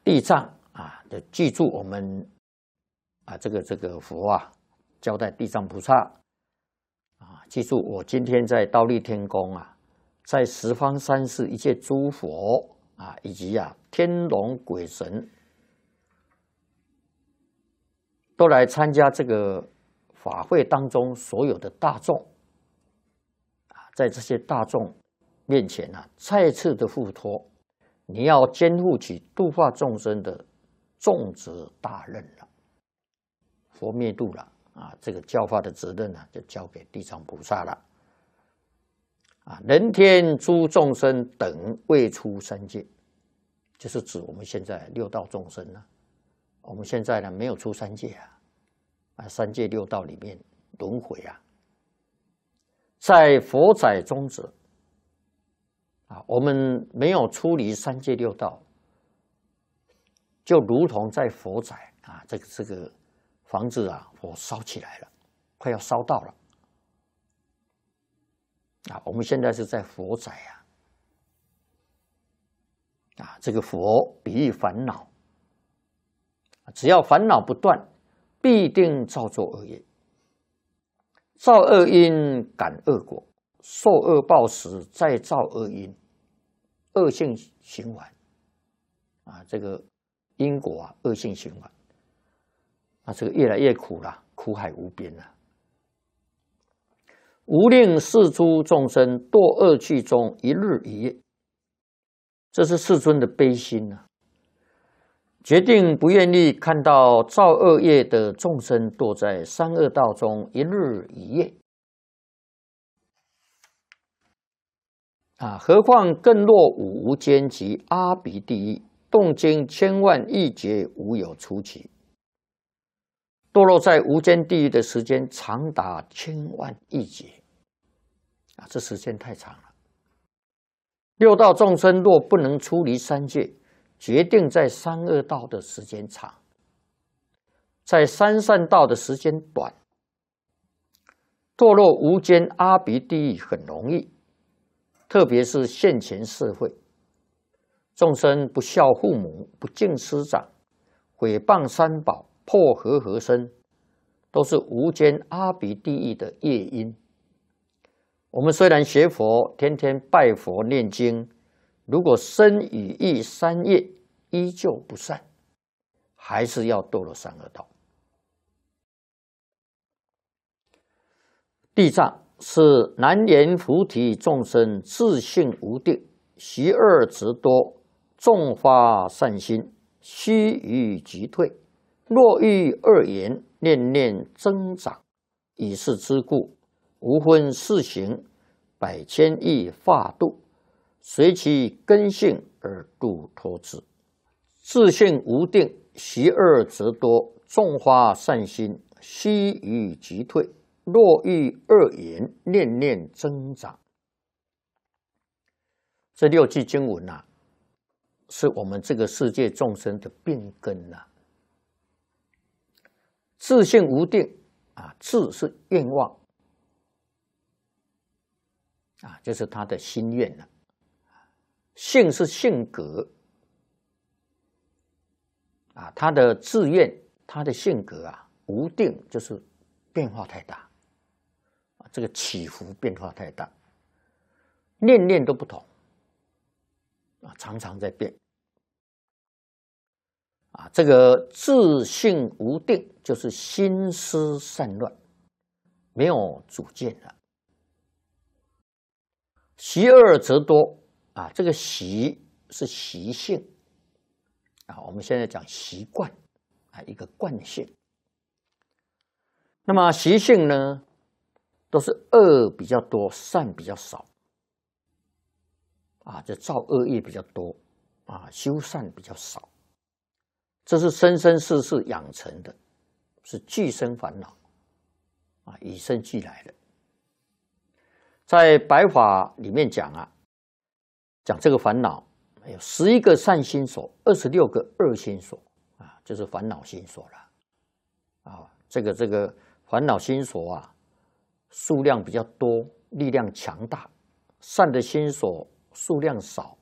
地藏啊，就记住我们这个佛啊，交代地藏菩萨啊，记住我今天在忉利天宫啊，在十方三世一切诸佛啊，以及天龙鬼神，都来参加这个法会当中所有的大众啊，在这些大众面前再次的付托，你要肩负起度化众生的重责大任了。佛灭度了啊，这个教化的责任就交给地藏菩萨了啊。人天诸众生等未出三界，就是指我们现在六道众生呢。我们现在呢没有出三界三界六道里面轮回在佛载中者我们没有出离三界六道，就如同在佛载这个房子火烧起来了，快要烧到了我们现在是在佛载这个佛比喻烦恼，只要烦恼不断，必定造作恶业，造恶因感恶果，受恶报时再造恶因，恶性循环这个因果恶性循环这个越来越苦了，苦海无边了。无令世诸众生堕恶趣中一日一夜，这是世尊的悲心决定不愿意看到造恶业的众生堕在三恶道中一日一夜何况更落五无间及阿鼻地狱，动经千万亿劫无有出期。堕落在无间地狱的时间长达千万亿劫这时间太长了。六道众生若不能出离三界，决定在三恶道的时间长，在三善道的时间短，堕落无间阿鼻地狱很容易。特别是现前社会，众生不孝父母，不敬师长，毁谤三宝，破和合身，都是无间阿鼻地狱的业因。我们虽然学佛，天天拜佛念经，如果身语意三业依旧不善，还是要堕落三恶道。地藏是难言菩提众生自性无定，习恶执多，众发善心，须臾即退。若遇恶言，念念增长，以是之故，无分世行，百千亿化度，随其根性而度脱之。自性无定，习恶执多，众发善心，须臾即退。若遇恶言，念念增长。这六句经文是我们这个世界众生的病根自性无定自是愿望就是他的心愿性是性格他的志愿，他的性格无定就是变化太大这个起伏变化太大，念念都不同常常在变这个自性无定，就是心思散乱，没有主见了。习恶则多这个习是习性我们现在讲习惯一个惯性。那么习性呢，都是恶比较多，善比较少这造恶业比较多修善比较少。这是生生世世养成的，是俱生烦恼与生俱来的。在白法里面讲讲这个烦恼有11个善心所，26个恶心所就是烦恼心所了这个烦恼心所数量比较多，力量强大；善的心所数量少，